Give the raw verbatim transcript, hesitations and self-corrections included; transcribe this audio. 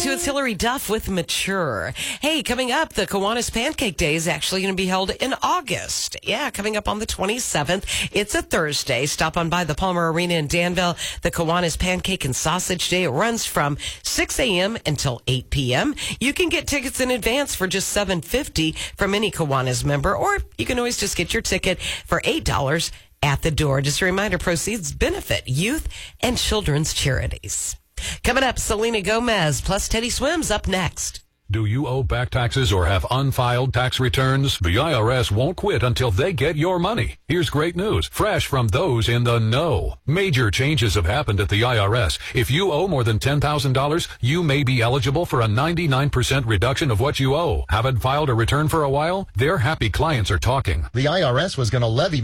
to It's Hillary Duff with Mature. Hey, coming up, the Kiwanis Pancake Day is actually going to be held in August. Yeah, coming up on the twenty-seventh. It's a Thursday. Stop on by the Palmer Arena in Danville. The Kiwanis Pancake and Sausage Day. It runs from six a.m. until eight p.m. You can get tickets in advance for just seven fifty from any Kiwanis member, or you can always just get your ticket for eight dollars at the door. Just a reminder, proceeds benefit youth and children's charities. Coming up, Selena Gomez plus Teddy Swims up next. Do you owe back taxes or have unfiled tax returns? The I R S won't quit until they get your money. Here's great news, fresh from those in the know. Major changes have happened at the I R S. If you owe more than ten thousand dollars, you may be eligible for a ninety-nine percent reduction of what you owe. Haven't filed a return for a while? Their happy clients are talking. The I R S was going to levy